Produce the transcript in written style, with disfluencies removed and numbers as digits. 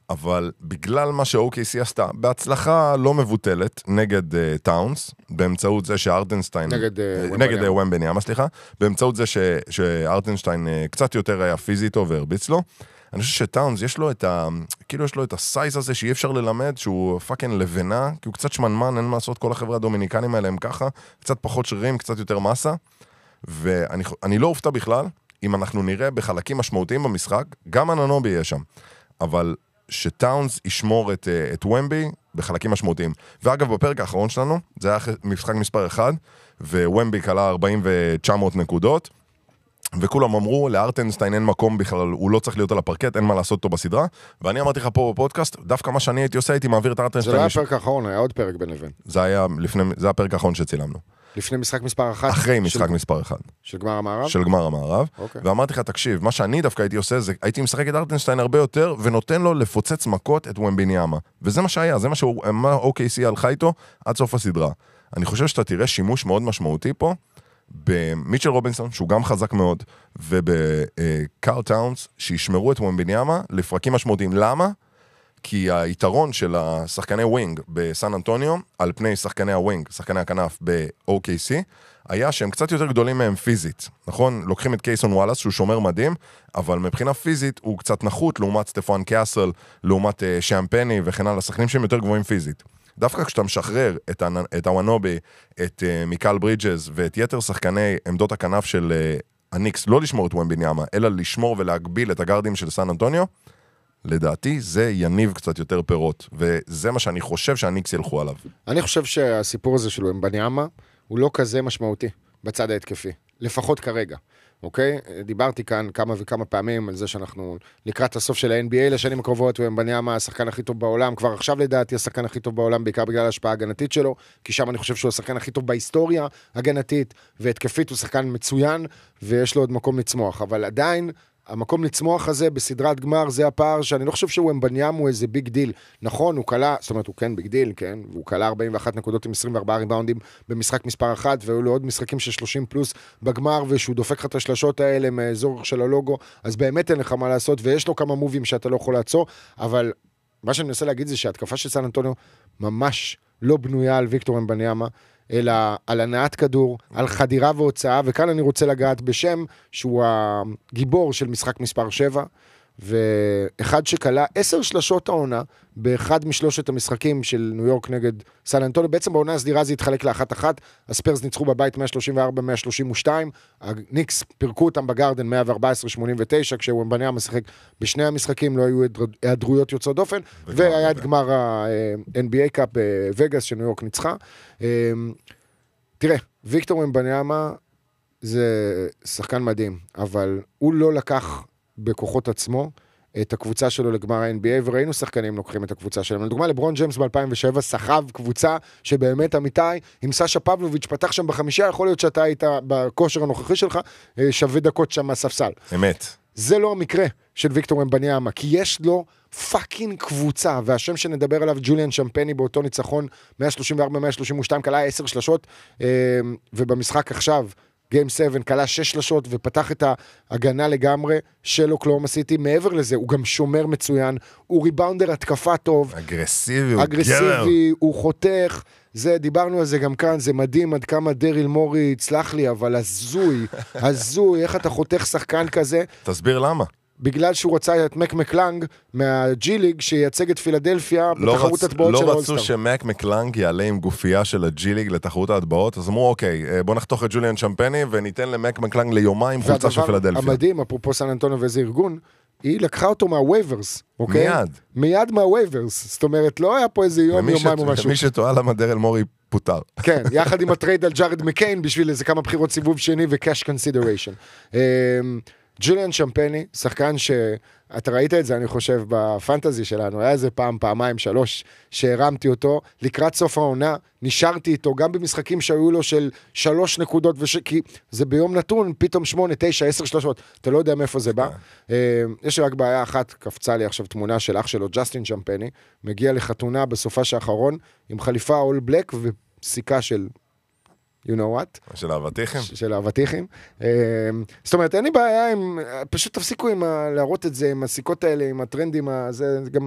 אבל בגלל מה ש-OKC עשתה, בהצלחה לא מבוטלת נגד טאונס, באמצעות זה שארטנשטיין, נגד ומבניאמה, סליחה, באמצעות זה שארטנשטיין קצת יותר היה פיזית והרביץ לו, אני חושב שטאונס יש לו כאילו יש לו את הסייז הזה שאי אפשר ללמד, שהוא פאקינג לבנה, כי הוא קצת שמנמן, אין מה לעשות, כל החבר'ה הדומיניקנים האלה הם ככה, קצת פחות שרירים, קצת יותר מסה, ואני לא אופתע בכלל, אם אנחנו נראה בחלקים משמעותיים במשחק, גם אננובי יהיה שם, אבל שטאונס ישמור את ומבי בחלקים משמעותיים. ואגב, בפרק האחרון שלנו, זה היה משחק מספר 1, ווומבי קלה 4900 נקודות, וכולם אמרו, לארטנשטיין אין מקום בכלל, הוא לא צריך להיות על הפרקט, אין מה לעשות אותו בסדרה, ואני אמרתי לך פה בפודקאסט, דווקא מה שאני הייתי עושה, הייתי מעביר את ארטנשטיין. זה לא היה הפרק האחרון, היה עוד פרק בין לבין. זה הפרק האחרון שצילמנו. לפני משחק מספר 1? אחרי משחק מספר 1. של גמר המערב? של גמר המערב. ואמרתי לך, תקשיב, מה שאני דווקא הייתי עושה, זה הייתי משחק את ארטנשטיין הרבה יותר, ונותן לו לפוצץ מכות את ומבניאמה. וזה מה שהיה, זה מה OKC הלכה איתו עד סוף הסדרה. אני חושב שאתה תראה שימוש מאוד משמעותי פה, במיטשל רובינסון, שהוא גם חזק מאוד, ובקארל טאונס, שישמרו את ומבניאמה לפרקים משמעותיים. למה? כי היתרון של השחקני ווינג בסן אנטוניו, על פני שחקני הווינג, שחקני הכנף ב-OKC, היה שהם קצת יותר גדולים מהם פיזית, נכון? לוקחים את קייסון וואלאס, שהוא שומר מדהים, אבל מבחינה פיזית הוא קצת נחות, לעומת סטפן קאסל, לעומת שמפני וכן הלאה, שחקנים שהם יותר גבוהים פיזית. דווקא כשאתה משחרר את הוונובי, את מיקל ברידג'ז, ואת יתר שחקני עמדות הכנף של הניקס, לא לשמור את ומבניאמה, אלא לשמור ולהגביל את הגארדים של סן אנטוניו, לדעתי זה יניב קצת יותר פירות, וזה מה שאני חושב שהניקס ילכו עליו. אני חושב שהסיפור הזה שלו עם בניאמה, הוא לא כזה משמעותי בצד ההתקפי, לפחות כרגע, אוקיי? דיברתי כאן כמה וכמה פעמים על זה שאנחנו לקראת הסוף של ה-NBA לשנים הקרובות, ובניאמה השחקן הכי טוב בעולם, כבר עכשיו לדעתי השחקן הכי טוב בעולם, בעיקר בגלל ההשפעה הגנתית שלו, כי שם אני חושב שהוא השחקן הכי טוב בהיסטוריה הגנתית, והתקפית הוא שחקן מצוין, ויש לו עוד מקום לצמוח, אבל עדיין המקום לצמוח הזה בסדרת גמר, זה הפער שאני לא חושב שהוא ומבניאמה הוא איזה ביג דיל. נכון, הוא קלה, זאת אומרת, הוא כן ביג דיל, כן? והוא קלה 41 נקודות עם 24 ריבאונדים במשחק מספר 1, והיו לו עוד משחקים של 30 פלוס בגמר, ושהוא דופק לך את השלשות האלה מאזור של הלוגו, אז באמת אין לך מה לעשות, ויש לו כמה מובים שאתה לא יכול לעצור, אבל מה שאני מנסה להגיד זה שההתקפה של סן אנטוניו ממש לא בנויה על ויקטור ומבניאמה, אלא על הנעת כדור, על חדירה והוצאה, וכאן אני רוצה לגעת בשם, שהוא הגיבור של משחק מספר 7, ואחד שקלה 10 שלשות העונה, באחד משלושת המשחקים של ניו יורק נגד סן אנטוניו, בעצם בעונה הסדירה זה התחלק ל1-1, הספרס ניצחו בבית 134-132, הניקס פירקו אותם בגרדן 114-89, כשווומבניאמה משחק בשני המשחקים, לא היו היעדרויות יוצאות דופן, והיה את גמר ה-NBA קאפ בווגאס שניו יורק ניצחה. תראה, ויקטור ומבניאמה זה שחקן מדהים, אבל הוא לא לקח בכוחות עצמו את הקבוצה שלו לגמר ה-NBA, וראינו שחקנים לוקחים את הקבוצה שלהם. לדוגמה, לברון ג'יימס ב-2007 סחב קבוצה שבאמת אמיתי, עם סשה פבלוביץ' פתח שם בחמישייה, יכול להיות שאתה היית בכושר הנוכחי שלך, שווה דקות שם מהספסל. אמת. זה לא המקרה של ויקטור ומבניאמה, כי יש לו פאקינג קבוצה, והשם שנדבר עליו, ג'וליאן שמפני, באותו ניצחון 134-132, קלה 10 שלשות, ובמשחק עכשיו, גיים 7, קלה 6 שלשות, ופתח את ההגנה לגמרי של אוקלאומה סיטי. מעבר לזה, הוא גם שומר מצוין, הוא ריבאונדר התקפה טוב, אגרסיבי, הוא חותך, זה, דיברנו על זה גם כאן, זה מדהים עד כמה דריל מורי הצלח לי, אבל הזוי, איך אתה חותך שחקן כזה? תסביר למה. בגלל שהוא רצה את מק מקלנג מהג'י ליג שייצג את פילדלפיה בתחרות הטבעות של האולסטאר. לא רצו שמק מקלנג יעלה עם גופייה של הג'י ליג לתחרות ההטבעות, אז אמרו אוקיי, בוא נחתוך את ג'וליאן שמפני וניתן למק מקלנג ליומיים חולצה של פילדלפיה. המדהים, אפרופו סן אנטוניו ואיזה ארגון, היא לקחה אותו מהווייברס, אוקיי? מיד מהווייברס, זאת אומרת, לא היה פה איזה יומיים או משהו. מי שטועה למה דרל מורי פוטר. כן, יחד עם הטרייד על ג'ארד מקיין בשביל איזה כמה בחירות סיבוב שני וקאש קונסידריישן. ג'וליאן שמפני, שחקן שאתה ראית את זה, אני חושב, בפנטזי שלנו, היה איזה פעמיים, 3, שהרמתי אותו, לקראת סוף העונה, נשארתי איתו, גם במשחקים שהיו לו של 3 נקודות, כי זה ביום נתון, פתאום 8, 9, 10 שלשות, אתה לא יודע מאיפה זה בא. יש רק בעיה אחת, קפצה לי עכשיו תמונה של אח שלו, ג'סטין שמפני, מגיע לחתונה בסופה האחרון, עם חליפה אול בלק וסיכה של you know what? של האבטיחים? של האבטיחים. זאת אומרת, אין לי בעיה עם, פשוט תפסיקו עם להראות את זה, עם הסיכות האלה, עם הטרנדים, זה גם